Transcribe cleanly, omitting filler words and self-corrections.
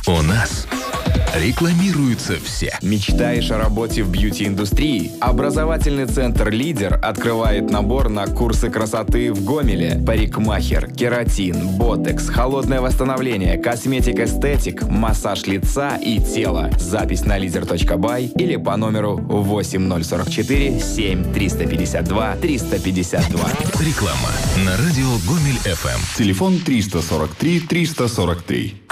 У нас рекламируются все. Мечтаешь о работе в бьюти-индустрии? Образовательный центр «Лидер» открывает набор на курсы красоты в Гомеле. Парикмахер, кератин, ботекс, холодное восстановление, косметик-эстетик, массаж лица и тела. Запись на leader.by или по номеру 8044 7 352 352. Реклама на радио Гомель ФМ. Телефон 343 343.